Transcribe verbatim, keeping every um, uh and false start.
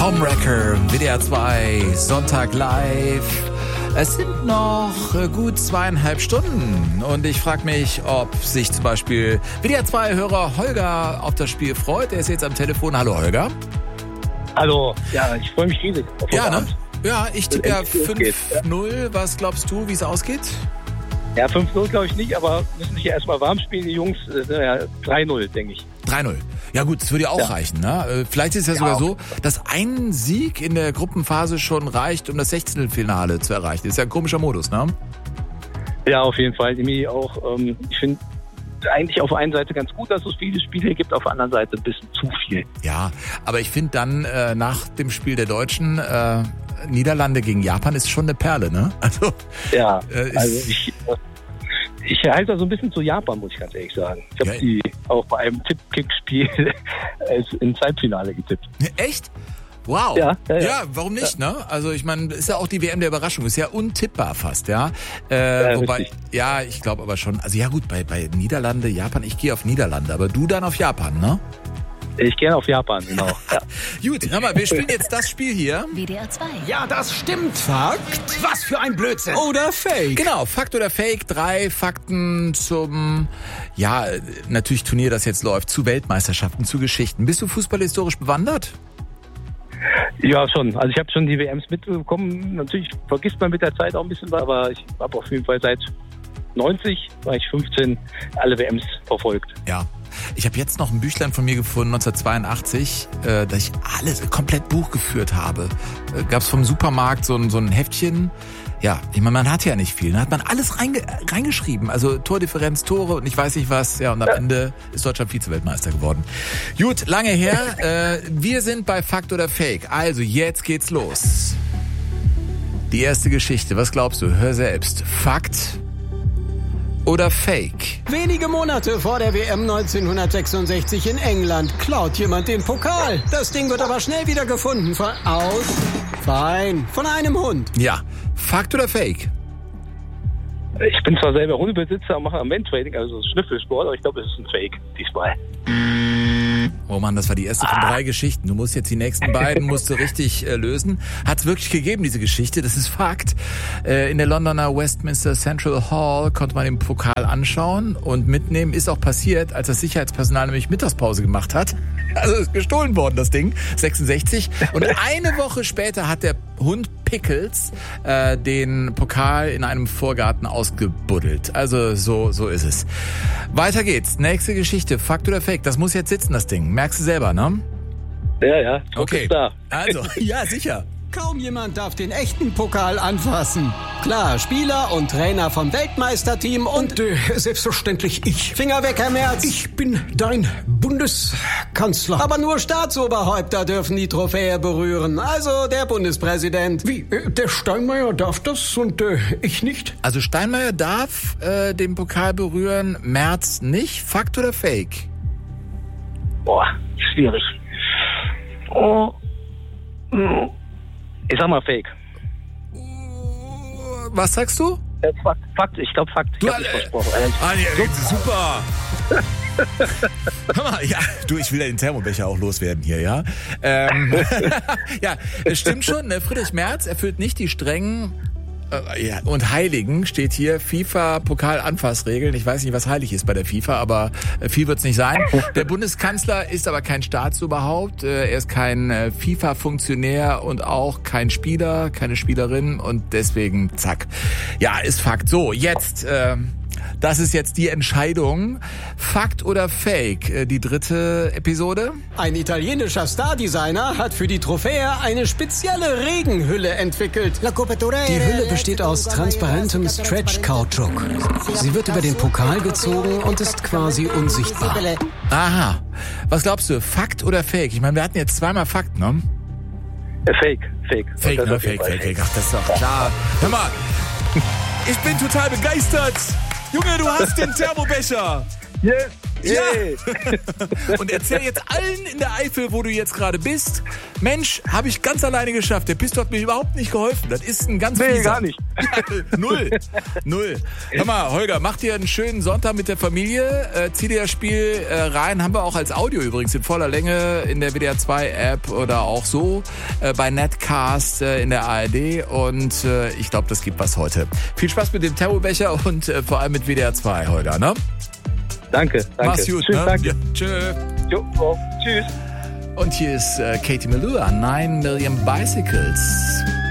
Homewrecker, W D R zwei, Sonntag live. Es sind noch gut zweieinhalb Stunden und ich frage mich, ob sich zum Beispiel W D R zwei-Hörer Holger auf das Spiel freut. Er ist jetzt am Telefon. Hallo Holger. Hallo, ja, ich freue mich riesig. Auf ja, ne? Abend. Ja, ich tippe ja fünf null. Was glaubst du, wie es ausgeht? Ja, fünf null glaube ich nicht, aber müssen sich ja erstmal warm spielen, die Jungs. Ja, drei null, denke ich. drei null. Ja gut, das würde ja auch ja. reichen. Ne? Vielleicht ist es ja, ja sogar auch. so, dass ein Sieg in der Gruppenphase schon reicht, um das Sechzehntelfinale zu erreichen. Das ist ja ein komischer Modus, ne? Ja, auf jeden Fall. Auch, ähm, ich finde eigentlich auf der einen Seite ganz gut, dass es viele Spiele gibt, auf der anderen Seite ein bisschen zu viel. Ja, aber ich finde dann äh, nach dem Spiel der Deutschen äh, Niederlande gegen Japan ist schon eine Perle, ne? Also, ja, äh, also ich, ich halte da so ein bisschen zu Japan, muss ich ganz ehrlich sagen. Ich habe ja. die auch bei einem Tipp-Kick-Spiel ins Halbfinale getippt. Echt? Wow. Ja, ja, ja. ja warum nicht, ja. ne? Also ich meine, ist ja auch die W M der Überraschung, ist ja untippbar fast, ja. Äh, ja wobei, richtig. ja, ich glaube aber schon, also ja gut, bei, bei Niederlande, Japan, ich gehe auf Niederlande, aber du dann auf Japan, ne? Ich gehe auf Japan, genau. Ja. Gut, hör mal, wir spielen jetzt das Spiel hier. W D R zwei. Ja, das stimmt. Fakt? Was für ein Blödsinn. Oder Fake? Genau, Fakt oder Fake. Drei Fakten zum, ja, natürlich Turnier, das jetzt läuft, zu Weltmeisterschaften, zu Geschichten. Bist du fußballhistorisch bewandert? Ja, schon. Also ich habe schon die W Ms mitbekommen. Natürlich vergisst man mit der Zeit auch ein bisschen, aber ich habe auf jeden Fall seit neunzig, war ich fünfzehn, alle W Ms verfolgt. Ja. Ich habe jetzt noch ein Büchlein von mir gefunden, neunzehnhundertzweiundachtzig, äh, das ich alles komplett Buch geführt habe. Äh, Gab es vom Supermarkt so ein, so ein Heftchen. Ja, ich meine, man hat ja nicht viel. Da hat man alles reinge- reingeschrieben. Also Tordifferenz, Tore und ich weiß nicht was. Ja, und am ja. Ende ist Deutschland Vize-Weltmeister geworden. Gut, lange her. äh, wir sind bei Fakt oder Fake. Also, jetzt geht's los. Die erste Geschichte. Was glaubst du? Hör selbst. Fakt oder Fake? Wenige Monate vor der W M neunzehnhundertsechsundsechzig in England klaut jemand den Pokal. Das Ding wird aber schnell wieder gefunden. Von aus. Fein. Von einem Hund. Ja. Fakt oder Fake? Ich bin zwar selber Hundebesitzer und mache Amendtrading, also Schnüffelsport, aber ich glaube, es ist ein Fake diesmal. Oh Mann, das war die erste von drei Geschichten. Du musst jetzt die nächsten beiden musst du richtig äh, lösen. Hat es wirklich gegeben, diese Geschichte, das ist Fakt. Äh, in der Londoner Westminster Central Hall konnte man den Pokal anschauen und mitnehmen. Ist auch passiert, als das Sicherheitspersonal nämlich Mittagspause gemacht hat. Also ist gestohlen worden, das Ding, sechsundsechzig. Und eine Woche später hat der Hund Pickles äh, den Pokal in einem Vorgarten ausgebuddelt. Also so so ist es. Weiter geht's. Nächste Geschichte. Fakt oder Fake? Das muss jetzt sitzen, das Ding. Merkst du selber, ne? Ja, ja. Okay. Ist da. Also, ja, sicher. Kaum jemand darf den echten Pokal anfassen. Klar, Spieler und Trainer vom Weltmeisterteam und äh, selbstverständlich ich. Finger weg, Herr Merz. Ich bin dein Bundeskanzler. Aber nur Staatsoberhäupter dürfen die Trophäe berühren. Also der Bundespräsident. Wie? Äh, der Steinmeier darf das und äh, ich nicht? Also Steinmeier darf äh, den Pokal berühren, Merz nicht. Fakt oder Fake? Boah, schwierig. Oh. Mm. Ich sag mal Fake. Was sagst du? Äh, Fakt, Fakt, ich glaube Fakt. Ich Du, hab nicht äh, versprochen. Ah, ja, super. Hör mal, ja, du, ich will ja den Thermobecher auch loswerden hier, ja. Ähm, ja, es stimmt schon, ne? Friedrich Merz erfüllt nicht die strengen äh, ja, und Heiligen, steht hier, FIFA-Pokal-Anfassregeln. Ich weiß nicht, was heilig ist bei der FIFA, aber äh, viel wird's nicht sein. Der Bundeskanzler ist aber kein Staatsoberhaupt, äh, er ist kein äh, FIFA-Funktionär und auch kein Spieler, keine Spielerin und deswegen, zack. Ja, ist Fakt. So, jetzt... Äh, Das ist jetzt die Entscheidung. Fakt oder Fake? Die dritte Episode. Ein italienischer Stardesigner hat für die Trophäe eine spezielle Regenhülle entwickelt. Die Hülle besteht aus transparentem Stretch-Kautschuk. Sie wird über den Pokal gezogen und ist quasi unsichtbar. Aha. Was glaubst du? Fakt oder Fake? Ich meine, wir hatten jetzt zweimal Fakt, ne? Äh, Fake, Fake. Fake, ne? Fake, Fake, Fake. Ach, das ist doch klar. Hör mal. Ich bin total begeistert. Junge, du hast den Thermobecher. Yes. Yay. Ja. Und erzähl jetzt allen in der Eifel, wo du jetzt gerade bist, Mensch, habe ich ganz alleine geschafft. Der Pistol hat mir überhaupt nicht geholfen. Das ist ein ganz Nee, fieser. gar nicht. Null. Null. Hör mal, Holger, mach dir einen schönen Sonntag mit der Familie. Äh, zieh dir das Spiel äh, rein. Haben wir auch als Audio übrigens in voller Länge in der W D R zwei App oder auch so äh, bei Netcast äh, in der A R D. Und äh, ich glaube, das gibt was heute. Viel Spaß mit dem Terrorbecher und äh, vor allem mit W D R zwei, Holger, ne? Danke, danke. Mach's gut, Schönen ne? Tag. Ja, tschö. Jo, oh, tschüss. Und hier ist äh, Katie Melua, nine Million Bicycles.